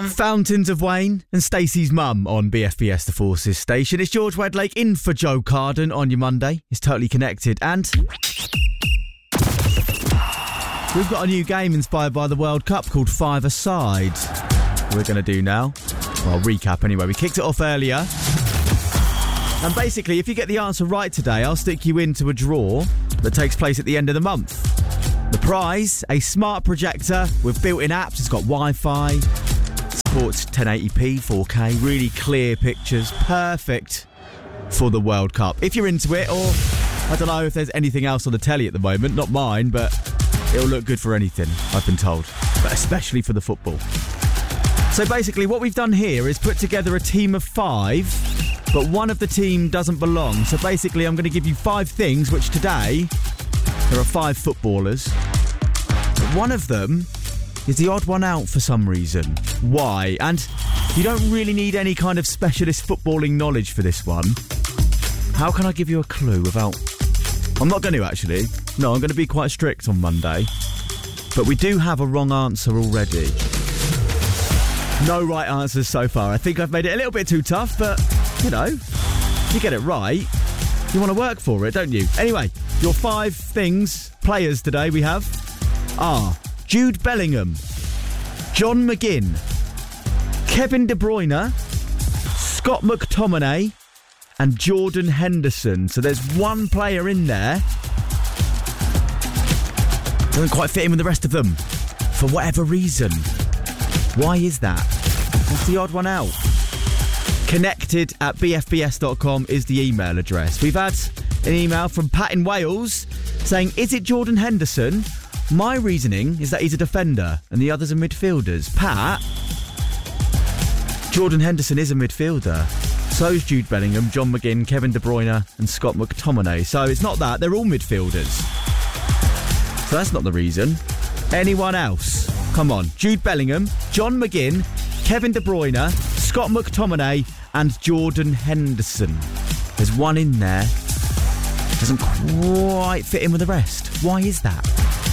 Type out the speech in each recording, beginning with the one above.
Fountains of Wayne and Stacey's mum on BFBS The Forces station. It's George Wedlake in for Joe Carden on your Monday. It's Totally Connected, and we've got a new game inspired by the World Cup called Five-A-Side. We're going to do now. Well, recap anyway. We kicked it off earlier. And basically, if you get the answer right today, I'll stick you into a draw that takes place at the end of the month. The prize, a smart projector with built-in apps. It's got Wi-Fi, supports 1080p, 4K, really clear pictures, perfect for the World Cup. If you're into it, or I don't know if there's anything else on the telly at the moment, not mine, but it'll look good for anything, I've been told, but especially for the football. So basically, what we've done here is put together a team of 5, but one of the team doesn't belong. So basically, I'm going to give you 5 things, which today, there are 5 footballers. But one of them is the odd one out for some reason. Why? And you don't really need any kind of specialist footballing knowledge for this one. How can I give you a clue without... I'm not going to, actually. No, I'm going to be quite strict on Monday. But we do have a wrong answer already. No right answers so far. I think I've made it a little bit too tough, but, you know, if you get it right, you want to work for it, don't you? Anyway, your 5 players today we have are Jude Bellingham, John McGinn, Kevin De Bruyne, Scott McTominay, and Jordan Henderson. So there's one player in there doesn't quite fit in with the rest of them for whatever reason. Why is that? What's the odd one out? connected@bfbs.com is the email address. We've had an email from Pat in Wales saying, is it Jordan Henderson? My reasoning is that he's a defender and the others are midfielders. Pat, Jordan Henderson is a midfielder. So is Jude Bellingham, John McGinn, Kevin De Bruyne and Scott McTominay. So it's not that, they're all midfielders. So that's not the reason. Anyone else? Come on. Jude Bellingham, John McGinn, Kevin De Bruyne, Scott McTominay and Jordan Henderson. There's one in there. Doesn't quite fit in with the rest. Why is that?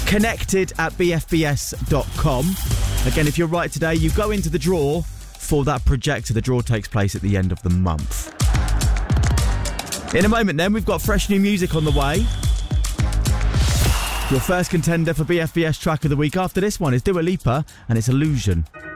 connected@bfbs.com. Again, if you're right today, you go into the draw for that projector. The draw takes place at the end of the month. In a moment then, we've got fresh new music on the way. Your first contender for BFBS Track of the Week after this one is Dua Lipa and it's Illusion.